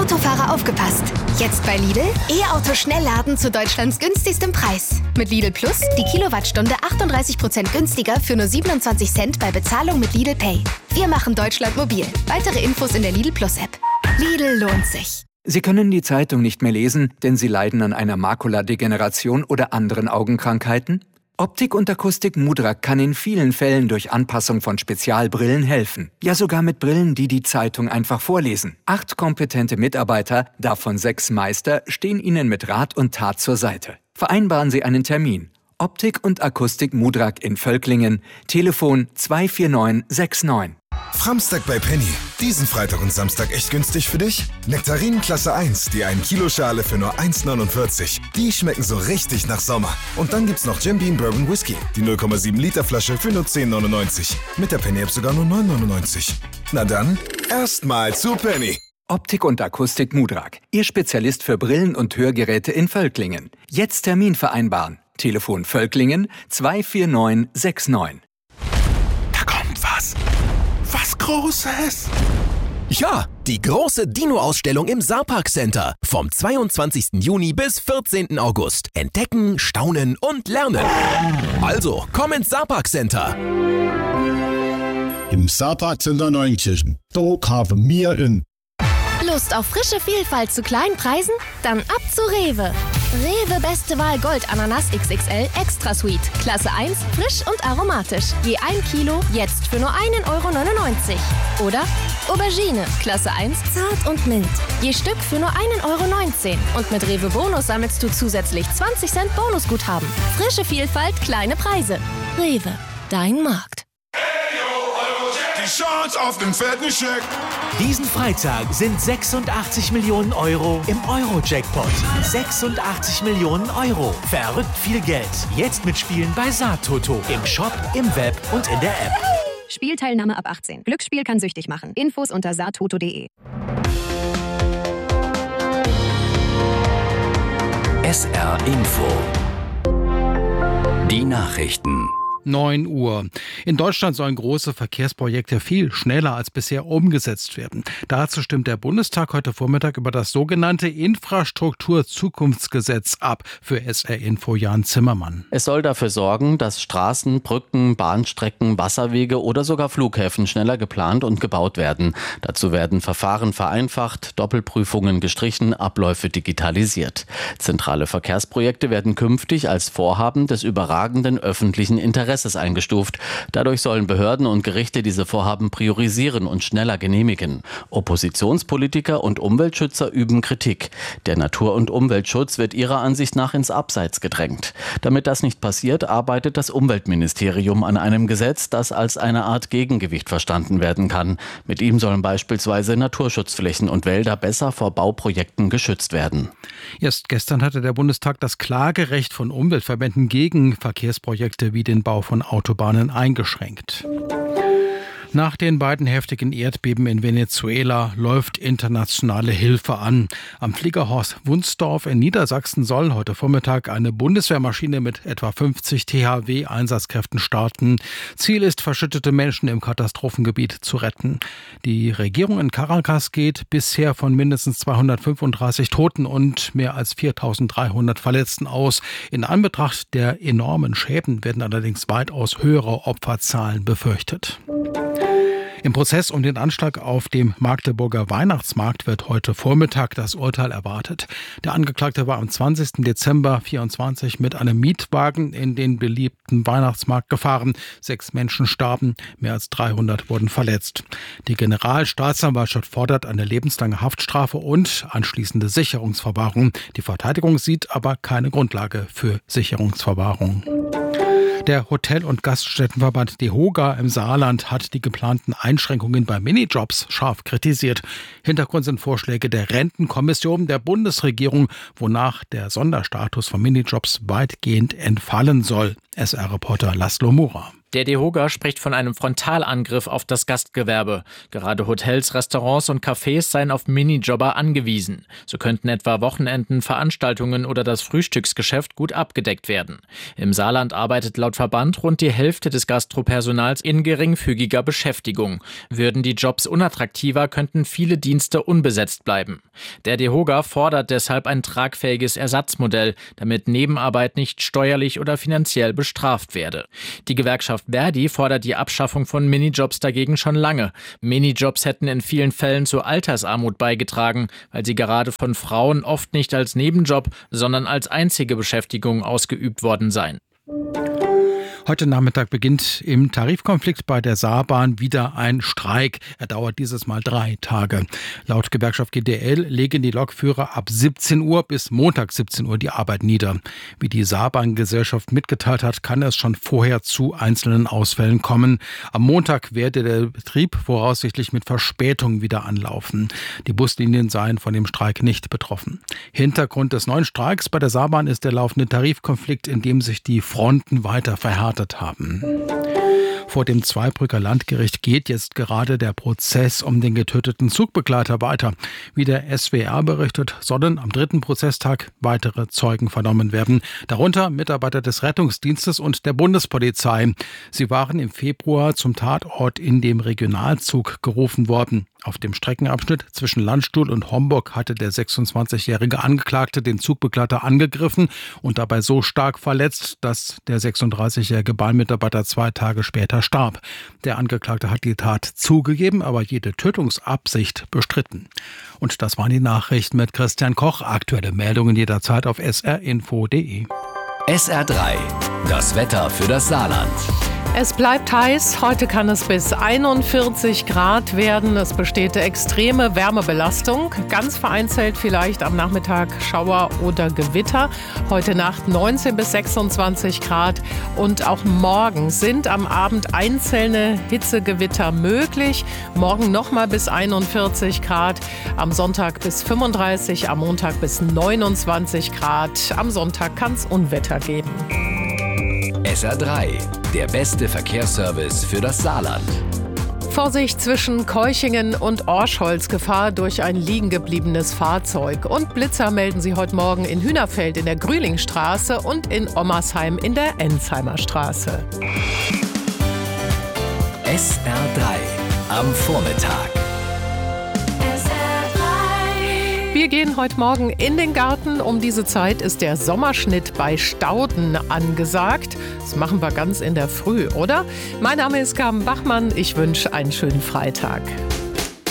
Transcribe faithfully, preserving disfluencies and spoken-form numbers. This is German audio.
Autofahrer aufgepasst! Jetzt bei Lidl E-Auto Schnellladen zu Deutschlands günstigstem Preis. Mit Lidl Plus die Kilowattstunde achtunddreißig Prozent günstiger für nur siebenundzwanzig Cent bei Bezahlung mit Lidl Pay. Wir machen Deutschland mobil. Weitere Infos in der Lidl Plus App. Lidl lohnt sich. Sie können die Zeitung nicht mehr lesen, denn Sie leiden an einer Makuladegeneration oder anderen Augenkrankheiten? Optik und Akustik Mudrak kann in vielen Fällen durch Anpassung von Spezialbrillen helfen. Ja, sogar mit Brillen, die die Zeitung einfach vorlesen. Acht kompetente Mitarbeiter, davon sechs Meister, stehen Ihnen mit Rat und Tat zur Seite. Vereinbaren Sie einen Termin. Optik und Akustik Mudrak in Völklingen. Telefon zwei vier neun sechs neun. Framstag bei Penny. Diesen Freitag und Samstag echt günstig für dich? Nektarinen Klasse eins, die ein Kilo Schale für nur eins neunundvierzig. Die schmecken so richtig nach Sommer. Und dann gibt's noch Jim Beam Bourbon Whisky, die null Komma sieben Liter Flasche für nur zehn neunundneunzig. Mit der Penny App sogar nur neun neunundneunzig. Na dann, erstmal zu Penny. Optik und Akustik Mudrak. Ihr Spezialist für Brillen und Hörgeräte in Völklingen. Jetzt Termin vereinbaren. Telefon Völklingen zwei vier neun sechs neun. Da kommt was. Was Großes. Ja, die große Dino-Ausstellung im Saarpark Center. Vom zweiundzwanzigsten Juni bis vierzehnten August. Entdecken, staunen und lernen. Also, komm ins Saarpark Center. Im Saarpark Center Neunkirchen. Dort haben wir in. Lust auf frische Vielfalt zu kleinen Preisen? Dann ab zu Rewe. Rewe Beste Wahl Gold Ananas X X L Extra Sweet. Klasse eins, frisch und aromatisch. Je ein Kilo, jetzt für nur einen Euro neunundneunzig. Oder Aubergine, Klasse eins, zart und mild. Je Stück für nur einen Euro neunzehn. Und mit Rewe Bonus sammelst du zusätzlich zwanzig Cent Bonusguthaben. Frische Vielfalt, kleine Preise. Rewe, dein Markt. Die Chance auf den fetten Scheck. Diesen Freitag sind sechsundachtzig Millionen Euro im Euro-Jackpot. sechsundachtzig Millionen Euro. Verrückt viel Geld. Jetzt mitspielen bei Saartoto. Im Shop, im Web und in der App. Spielteilnahme ab achtzehn. Glücksspiel kann süchtig machen. Infos unter saartoto punkt de. S R Info. Die Nachrichten. neun Uhr. In Deutschland sollen große Verkehrsprojekte viel schneller als bisher umgesetzt werden. Dazu stimmt der Bundestag heute Vormittag über das sogenannte Infrastruktur-Zukunftsgesetz ab. Für S R Info Jan Zimmermann. Es soll dafür sorgen, dass Straßen, Brücken, Bahnstrecken, Wasserwege oder sogar Flughäfen schneller geplant und gebaut werden. Dazu werden Verfahren vereinfacht, Doppelprüfungen gestrichen, Abläufe digitalisiert. Zentrale Verkehrsprojekte werden künftig als Vorhaben des überragenden öffentlichen Interesses eingestuft. Dadurch sollen Behörden und Gerichte diese Vorhaben priorisieren und schneller genehmigen. Oppositionspolitiker und Umweltschützer üben Kritik. Der Natur- und Umweltschutz wird ihrer Ansicht nach ins Abseits gedrängt. Damit das nicht passiert, arbeitet das Umweltministerium an einem Gesetz, das als eine Art Gegengewicht verstanden werden kann. Mit ihm sollen beispielsweise Naturschutzflächen und Wälder besser vor Bauprojekten geschützt werden. Erst gestern hatte der Bundestag das Klagerecht von Umweltverbänden gegen Verkehrsprojekte wie den Bau von Autobahnen eingeschränkt. Nach den beiden heftigen Erdbeben in Venezuela läuft internationale Hilfe an. Am Fliegerhorst Wunsdorf in Niedersachsen soll heute Vormittag eine Bundeswehrmaschine mit etwa fünfzig T H W-Einsatzkräften starten. Ziel ist, verschüttete Menschen im Katastrophengebiet zu retten. Die Regierung in Caracas geht bisher von mindestens zweihundertfünfunddreißig Toten und mehr als viertausenddreihundert Verletzten aus. In Anbetracht der enormen Schäden werden allerdings weitaus höhere Opferzahlen befürchtet. Im Prozess um den Anschlag auf dem Magdeburger Weihnachtsmarkt wird heute Vormittag das Urteil erwartet. Der Angeklagte war am zwanzigsten Dezember vierundzwanzig mit einem Mietwagen in den beliebten Weihnachtsmarkt gefahren. Sechs Menschen starben, mehr als dreihundert wurden verletzt. Die Generalstaatsanwaltschaft fordert eine lebenslange Haftstrafe und anschließende Sicherungsverwahrung. Die Verteidigung sieht aber keine Grundlage für Sicherungsverwahrung. Der Hotel- und Gaststättenverband DEHOGA im Saarland hat die geplanten Einschränkungen bei Minijobs scharf kritisiert. Hintergrund sind Vorschläge der Rentenkommission der Bundesregierung, wonach der Sonderstatus von Minijobs weitgehend entfallen soll. S R-Reporter Laszlo Mura. Der DEHOGA spricht von einem Frontalangriff auf das Gastgewerbe. Gerade Hotels, Restaurants und Cafés seien auf Minijobber angewiesen. So könnten etwa Wochenenden, Veranstaltungen oder das Frühstücksgeschäft gut abgedeckt werden. Im Saarland arbeitet laut Verband rund die Hälfte des Gastropersonals in geringfügiger Beschäftigung. Würden die Jobs unattraktiver, könnten viele Dienste unbesetzt bleiben. Der DEHOGA fordert deshalb ein tragfähiges Ersatzmodell, damit Nebenarbeit nicht steuerlich oder finanziell bestraft werde. Die Gewerkschaft Verdi fordert die Abschaffung von Minijobs dagegen schon lange. Minijobs hätten in vielen Fällen zur Altersarmut beigetragen, weil sie gerade von Frauen oft nicht als Nebenjob, sondern als einzige Beschäftigung ausgeübt worden seien. Heute Nachmittag beginnt im Tarifkonflikt bei der Saarbahn wieder ein Streik. Er dauert dieses Mal drei Tage. Laut Gewerkschaft G D L legen die Lokführer ab siebzehn Uhr bis Montag siebzehn Uhr die Arbeit nieder. Wie die Saarbahngesellschaft mitgeteilt hat, kann es schon vorher zu einzelnen Ausfällen kommen. Am Montag werde der Betrieb voraussichtlich mit Verspätung wieder anlaufen. Die Buslinien seien von dem Streik nicht betroffen. Hintergrund des neuen Streiks bei der Saarbahn ist der laufende Tarifkonflikt, in dem sich die Fronten weiter verhärten haben. Vor dem Zweibrücker Landgericht geht jetzt gerade der Prozess um den getöteten Zugbegleiter weiter. Wie der S W R berichtet, sollen am dritten Prozesstag weitere Zeugen vernommen werden. Darunter Mitarbeiter des Rettungsdienstes und der Bundespolizei. Sie waren im Februar zum Tatort in dem Regionalzug gerufen worden. Auf dem Streckenabschnitt zwischen Landstuhl und Homburg hatte der sechsundzwanzigjährige Angeklagte den Zugbegleiter angegriffen und dabei so stark verletzt, dass der sechsunddreißigjährige Bahnmitarbeiter zwei Tage später starb. Der Angeklagte hat die Tat zugegeben, aber jede Tötungsabsicht bestritten. Und das waren die Nachrichten mit Christian Koch. Aktuelle Meldungen jederzeit auf s r info punkt d e. S R drei, das Wetter für das Saarland. Es bleibt heiß. Heute kann es bis einundvierzig Grad werden. Es besteht extreme Wärmebelastung. Ganz vereinzelt vielleicht am Nachmittag Schauer oder Gewitter. Heute Nacht neunzehn bis sechsundzwanzig Grad. Und auch morgen sind am Abend einzelne Hitzegewitter möglich. Morgen nochmal bis einundvierzig Grad. Am Sonntag bis fünfunddreißig, am Montag bis neunundzwanzig Grad. Am Sonntag kann es Unwetter geben. S R drei, der beste Verkehrsservice für das Saarland. Vorsicht zwischen Keuchingen und Orscholz, Gefahr durch ein liegen gebliebenes Fahrzeug. Und Blitzer melden sie heute Morgen in Hühnerfeld in der Grühlingstraße und in Ommersheim in der Enzheimer Straße. S R drei am Vormittag. Wir gehen heute Morgen in den Garten. Um diese Zeit ist der Sommerschnitt bei Stauden angesagt. Das machen wir ganz in der Früh, oder? Mein Name ist Carmen Bachmann. Ich wünsche einen schönen Freitag.